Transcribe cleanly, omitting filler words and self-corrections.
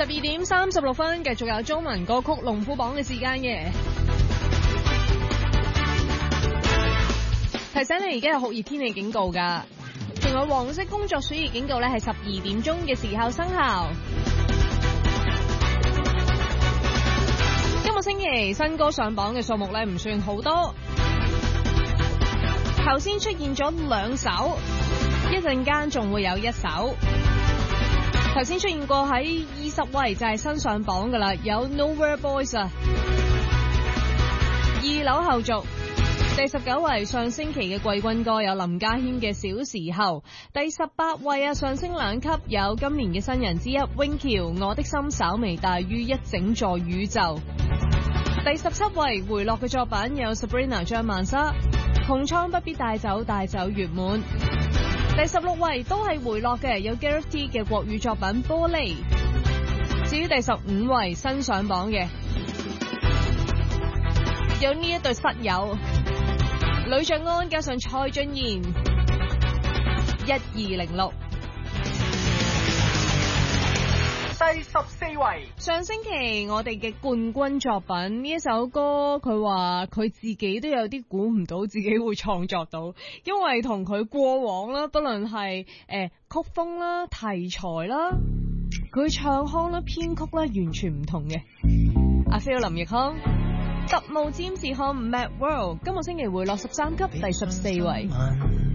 12:36，繼續有中文歌曲龍虎榜嘅時間嘅。提醒你而家有酷熱天氣警告㗎，仲有黃色工作暑熱警告咧，係12點鐘嘅時候生效。今個星期新歌上榜嘅數目咧唔算好多，頭先出現咗2首，一陣間仲會有1首。頭先出現過喺20位就係新上榜噶啦，有 Nowhere Boys 啊，2樓後續。第19位上星期嘅季軍歌有林家謙嘅小時候，第18位啊上升2級有今年嘅新人之一 Wing 喬我的心稍微大於一整座宇宙。第17位回落嘅作品有 Sabrina 張曼莎紅蒼不必帶走，帶走月滿。第16位都係回落嘅，有 Gareth T 嘅國語作品玻璃。至於第15位新上榜嘅有呢一對室友呂爵安加上蔡俊彥1206。 第14位， 上星期我哋嘅冠軍作品呢一首歌，佢話佢自己都有啲估唔到自己會創作到，因為同佢過往啦，不論係曲風啦、題材啦、佢唱腔啦、編曲啦，完全唔同嘅。阿 Phil 林奕匡特務占士漢 Mad World 今個星期回落13級，第14位。